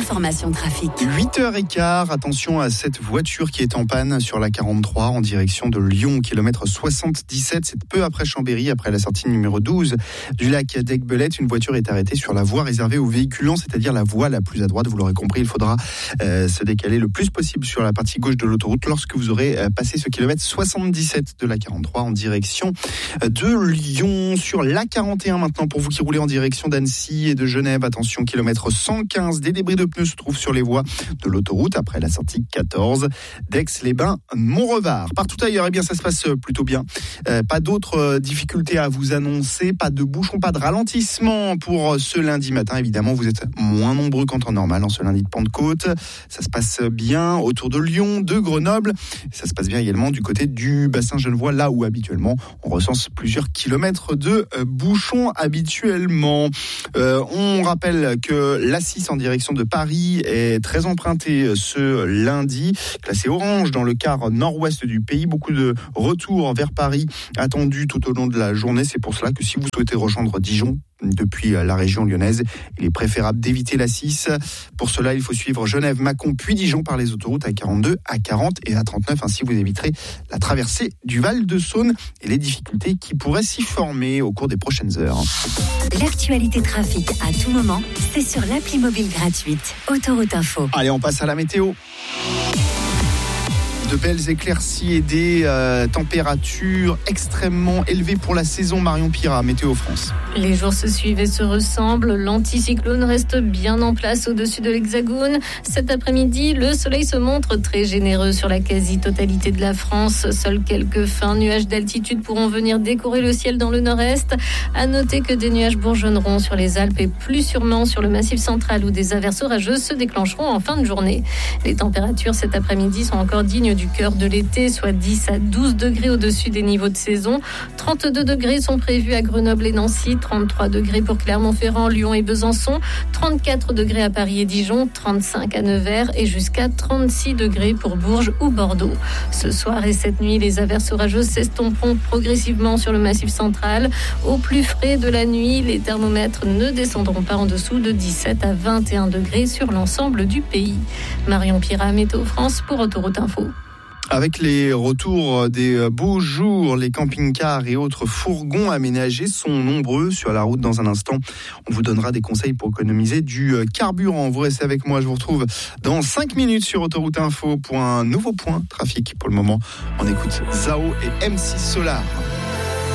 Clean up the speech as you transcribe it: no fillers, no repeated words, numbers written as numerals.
information trafic. 8h15, attention à cette voiture qui est en panne sur la 43 en direction de Lyon, kilomètre 77. C'est peu après Chambéry, après la sortie numéro 12 du lac d'Aiguebelette. Une voiture est arrêtée sur la voie réservée aux véhiculants, c'est-à-dire la voie la plus à droite. Vous l'aurez compris, il faudra se décaler le plus possible sur la partie gauche de l'autoroute lorsque vous aurez passé ce kilomètre 77 de la 43 en direction de Lyon. Sur la 41 maintenant, pour vous qui roulez en direction d'Annecy et de Genève, attention, kilomètre 115, des débris de pneus se trouvent sur les voies de l'autoroute après la sortie 14 d'Aix-les-Bains, Montrevard. Partout ailleurs, eh bien, ça se passe plutôt bien. Pas d'autres difficultés à vous annoncer, pas de bouchons, pas de ralentissement pour ce lundi matin. Évidemment, vous êtes moins nombreux qu'en temps normal en ce lundi de Pentecôte. Ça se passe bien autour de Lyon, de Grenoble. Ça se passe bien également du côté du bassin genevois, là où habituellement on recense plusieurs kilomètres de bouchons habituellement. On rappelle que l'A6 en direction de Paris est très emprunté ce lundi, classé orange dans le quart nord-ouest du pays. Beaucoup de retours vers Paris attendus tout au long de la journée. C'est pour cela que si vous souhaitez rejoindre Dijon depuis la région lyonnaise, il est préférable d'éviter l'A6. Pour cela, il faut suivre Genève, Mâcon, puis Dijon par les autoroutes A42, A40 et A39. Ainsi, vous éviterez la traversée du Val-de-Saône et les difficultés qui pourraient s'y former au cours des prochaines heures. L'actualité trafic à tout moment, c'est sur l'appli mobile gratuite Autoroute Info. Allez, on passe à la météo. De belles éclaircies et des températures extrêmement élevées pour la saison. Marion Pirat, Météo France. Les jours se suivent et se ressemblent. L'anticyclone reste bien en place au-dessus de l'Hexagone. Cet après-midi, le soleil se montre très généreux sur la quasi-totalité de la France. Seuls quelques fins nuages d'altitude pourront venir décorer le ciel dans le nord-est. À noter que des nuages bourgeonneront sur les Alpes et plus sûrement sur le Massif central où des averses orageuses se déclencheront en fin de journée. Les températures cet après-midi sont encore dignes du cœur de l'été, soit 10 à 12 degrés au-dessus des niveaux de saison. 32 degrés sont prévus à Grenoble et Nancy, 33 degrés pour Clermont-Ferrand, Lyon et Besançon, 34 degrés à Paris et Dijon, 35 à Nevers et jusqu'à 36 degrés pour Bourges ou Bordeaux. Ce soir et cette nuit, les averses orageuses s'estomperont progressivement sur le Massif central. Au plus frais de la nuit, les thermomètres ne descendront pas en dessous de 17 à 21 degrés sur l'ensemble du pays. Marion Pirat, Météo France pour Autoroute Info. Avec les retours des beaux jours, les camping-cars et autres fourgons aménagés sont nombreux sur la route. Dans un instant, on vous donnera des conseils pour économiser du carburant. Vous restez avec moi, je vous retrouve dans 5 minutes sur Autoroute Info pour un nouveau point trafic. Pour le moment, on écoute Zao et M6 Solar.